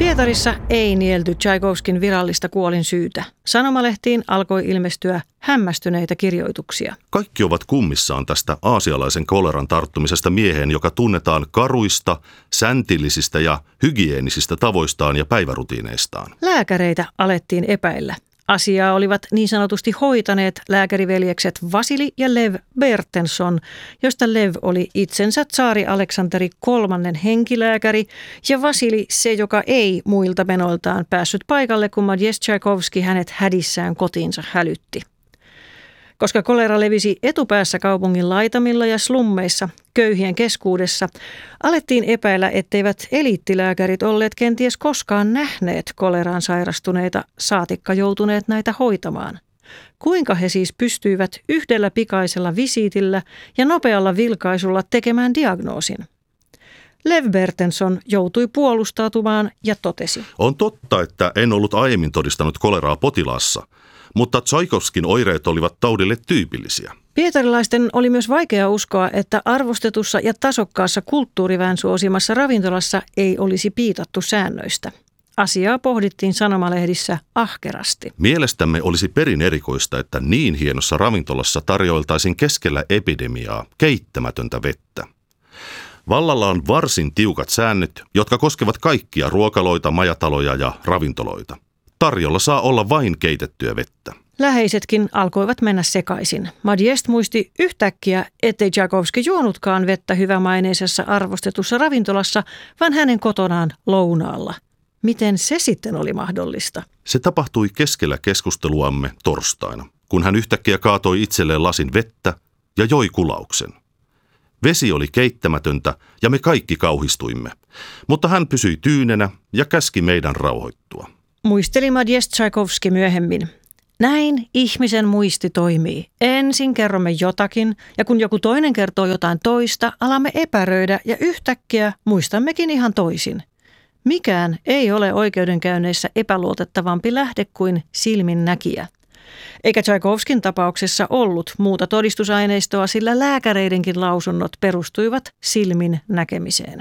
Pietarissa ei nielty Tchaikovskin virallista kuolinsyytä. Sanomalehtiin alkoi ilmestyä hämmästyneitä kirjoituksia. Kaikki ovat kummissaan tästä aasialaisen koleran tarttumisesta mieheen, joka tunnetaan karuista, säntillisistä ja hygienisistä tavoistaan ja päivärutiineistaan. Lääkäreitä alettiin epäillä. Asiaa olivat niin sanotusti hoitaneet lääkäriveljekset Vasili ja Lev Bertenson, josta Lev oli itsensä tsaari Aleksanteri III henkilääkäri ja Vasili se, joka ei muilta menoiltaan päässyt paikalle, kun Modest Tchaikovsky hänet hädissään kotiinsa hälytti. Koska kolera levisi etupäässä kaupungin laitamilla ja slummeissa köyhien keskuudessa, alettiin epäillä, etteivät eliittilääkärit olleet kenties koskaan nähneet koleraan sairastuneita, saatikka joutuneet näitä hoitamaan. Kuinka he siis pystyivät yhdellä pikaisella visiitillä ja nopealla vilkaisulla tekemään diagnoosin? Lev Bertenson joutui puolustautumaan ja totesi. On totta, että en ollut aiemmin todistanut koleraa potilaassa, mutta Tchaikovskin oireet olivat taudille tyypillisiä. Pietarilaisten oli myös vaikea uskoa, että arvostetussa ja tasokkaassa kulttuuriväen suosimassa ravintolassa ei olisi piitattu säännöistä. Asiaa pohdittiin sanomalehdissä ahkerasti. Mielestämme olisi perin erikoista, että niin hienossa ravintolassa tarjoiltaisiin keskellä epidemiaa keittämätöntä vettä. Vallalla on varsin tiukat säännöt, jotka koskevat kaikkia ruokaloita, majataloja ja ravintoloita. Tarjolla saa olla vain keitettyä vettä. Läheisetkin alkoivat mennä sekaisin. Modest muisti yhtäkkiä, ettei Tchaikovsky juonutkaan vettä hyvämaineisessa arvostetussa ravintolassa, vaan hänen kotonaan lounaalla. Miten se sitten oli mahdollista? Se tapahtui keskellä keskusteluamme torstaina, kun hän yhtäkkiä kaatoi itselleen lasin vettä ja joi kulauksen. Vesi oli keittämätöntä ja me kaikki kauhistuimme, mutta hän pysyi tyynenä ja käski meidän rauhoittua. Muisteli Modest Tchaikovsky myöhemmin. Näin ihmisen muisti toimii. Ensin kerromme jotakin ja kun joku toinen kertoo jotain toista, alamme epäröidä ja yhtäkkiä muistammekin ihan toisin. Mikään ei ole oikeudenkäynneissä epäluotettavampi lähde kuin silminnäkijä. Eikä Tchaikovskin tapauksessa ollut muuta todistusaineistoa, sillä lääkäreidenkin lausunnot perustuivat silmin näkemiseen.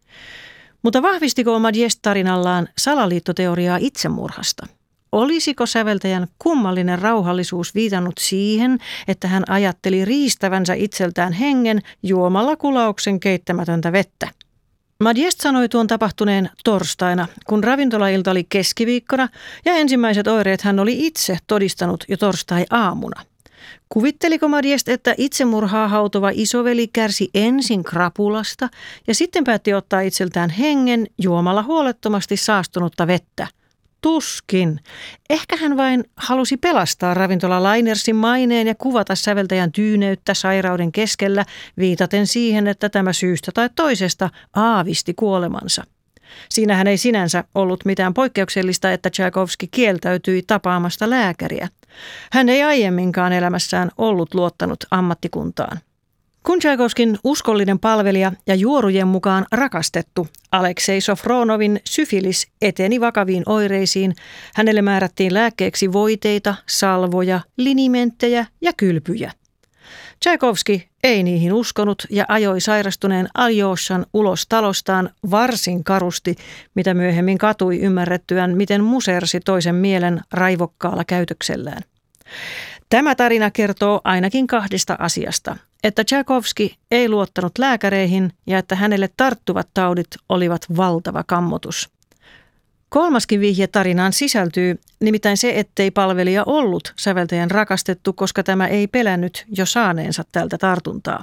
Mutta vahvistiko Modest tarinallaan salaliittoteoriaa itsemurhasta? Olisiko säveltäjän kummallinen rauhallisuus viitannut siihen, että hän ajatteli riistävänsä itseltään hengen juomalla kulauksen keittämätöntä vettä? Modest sanoi tuon tapahtuneen torstaina, kun ravintolailta oli keskiviikkona ja ensimmäiset oireet hän oli itse todistanut jo torstai-aamuna. Kuvitteliko Modest, että itsemurhaa hautova isoveli kärsi ensin krapulasta ja sitten päätti ottaa itseltään hengen juomalla huolettomasti saastunutta vettä? Tuskin. Ehkä hän vain halusi pelastaa ravintola Lainersin maineen ja kuvata säveltäjän tyyneyttä sairauden keskellä, viitaten siihen, että tämä syystä tai toisesta aavisti kuolemansa. Siinähän ei sinänsä ollut mitään poikkeuksellista, että Tchaikovsky kieltäytyi tapaamasta lääkäriä. Hän ei aiemminkaan elämässään ollut luottanut ammattikuntaan. Kun Tchaikovskyn uskollinen palvelija ja juorujen mukaan rakastettu Aleksei Sofronovin syfilis eteni vakaviin oireisiin, hänelle määrättiin lääkkeeksi voiteita, salvoja, linimenttejä ja kylpyjä. Tchaikovsky ei niihin uskonut ja ajoi sairastuneen Aljoshan ulos talostaan varsin karusti, mitä myöhemmin katui ymmärrettyään, miten musersi toisen mielen raivokkaalla käytöksellään. Tämä tarina kertoo ainakin kahdesta asiasta, että Tchaikovsky ei luottanut lääkäreihin ja että hänelle tarttuvat taudit olivat valtava kammotus. Kolmaskin vihje tarinaan sisältyy, nimittäin se, ettei palvelija ollut säveltäjän rakastettu, koska tämä ei pelännyt jo saaneensa tältä tartuntaa.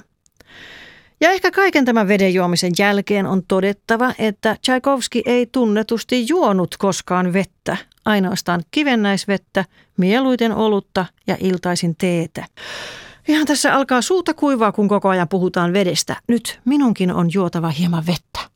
Ja ehkä kaiken tämän veden juomisen jälkeen on todettava, että Tchaikovsky ei tunnetusti juonut koskaan vettä, ainoastaan kivennäisvettä, mieluiten olutta ja iltaisin teetä. Ihan tässä alkaa suuta kuivaa, kun koko ajan puhutaan vedestä. Nyt minunkin on juotava hieman vettä.